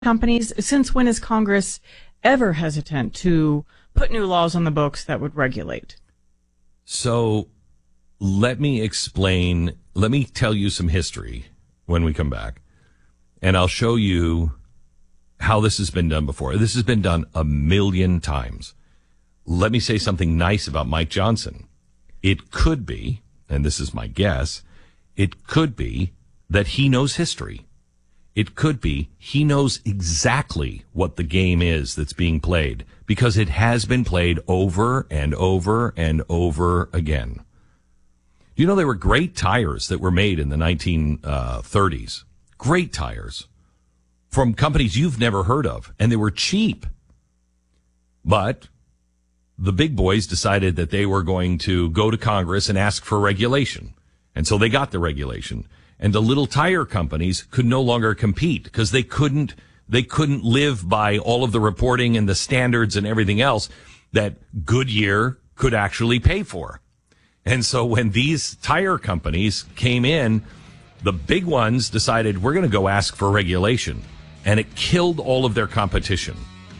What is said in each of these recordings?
companies? Since when is Congress ever hesitant to put new laws on the books that would regulate? So let me tell you some history when we come back, and I'll show you how this has been done before. This has been done a million times. Let me say something nice about Mike Johnson. It could be, and this is my guess, it could be that he knows history. It could be he knows exactly what the game is that's being played, because it has been played over and over and over again. You know, there were great tires that were made in the 1930s. Great tires from companies you've never heard of, and they were cheap. But the big boys decided that they were going to go to Congress and ask for regulation. And so they got the regulation. And the little tire companies could no longer compete because they couldn't live by all of the reporting and the standards and everything else that Goodyear could actually pay for. And so when these tire companies came in, the big ones decided we're going to go ask for regulation. And it killed all of their competition.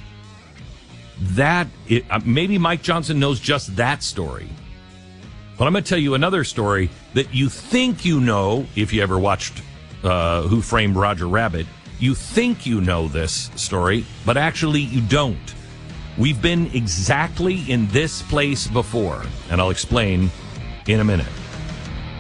Maybe Mike Johnson knows just that story. But I'm going to tell you another story that you think you know if you ever watched Who Framed Roger Rabbit. You think you know this story, but actually you don't. We've been exactly in this place before, and I'll explain in a minute.